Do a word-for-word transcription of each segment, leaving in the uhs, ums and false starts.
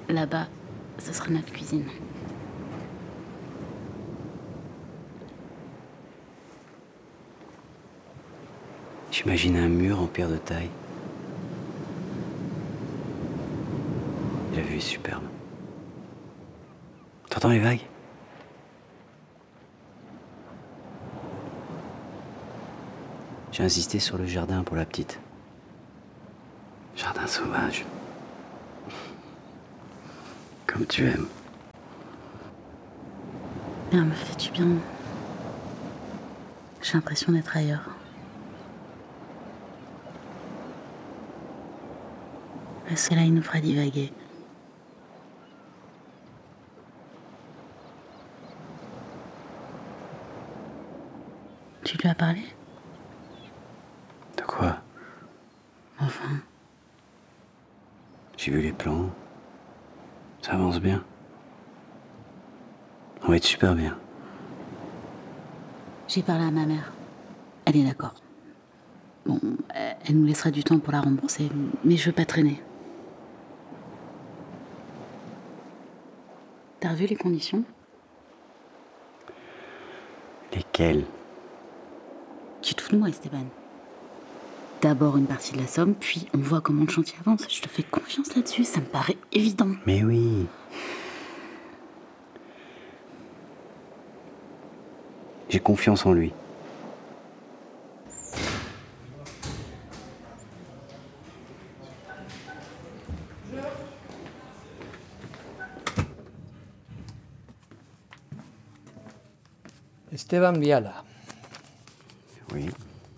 Là-bas, ce sera notre cuisine. J'imagine un mur en pierre de taille. La vue est superbe. T'entends les vagues? J'ai insisté sur le jardin pour la petite. Jardin sauvage. Comme tu aimes. L'air me fait du bien. J'ai l'impression d'être ailleurs. Le soleil nous fera divaguer. Tu lui as parlé? De quoi? Enfin, J'ai vu les plans. Ça avance bien. On va être super bien. j'ai parlé à ma mère. Elle est d'accord. Bon, elle nous laissera du temps pour la rembourser, mais je veux pas traîner. T'as revu les conditions? Lesquelles? Tu te fous de moi, Esteban. D'abord une partie de la somme, puis on voit comment le chantier avance. Je te fais confiance là-dessus, ça me paraît évident. Mais oui. J'ai confiance en lui. Esteban Viala. Oui.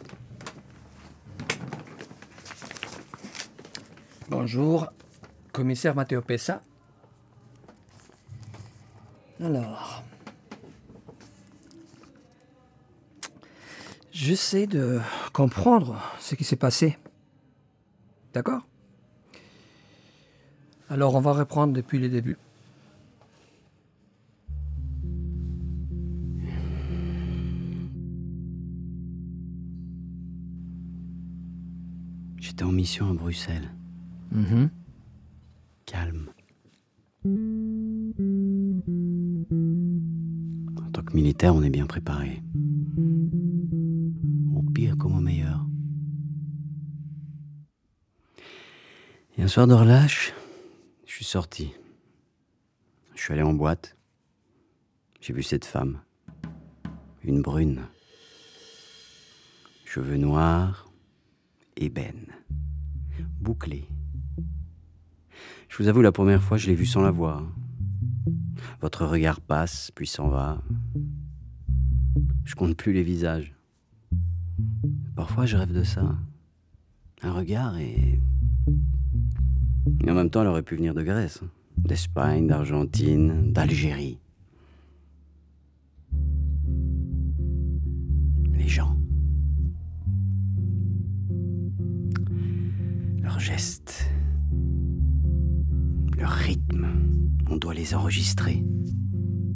Bonjour, commissaire Matteo Pessa. Alors, j'essaie de comprendre ce qui s'est passé. D'accord? Alors, on va reprendre depuis le début. J'étais en mission à Bruxelles. Mhm. Calme. En tant que militaire, on est bien préparé. Au pire comme au meilleur. Et un soir de relâche, je suis sorti. Je suis allé en boîte. J'ai vu cette femme. Une brune. Cheveux noirs, ébène. Bouclée. Je vous avoue, la première fois, je l'ai vue sans la voir. Votre regard passe, puis s'en va. Je compte plus les visages. Parfois, je rêve de ça. Un regard et... Et en même temps, elle aurait pu venir de Grèce, d'Espagne, d'Argentine, d'Algérie. Les gens. Leurs gestes. Leur rythme. On doit les enregistrer.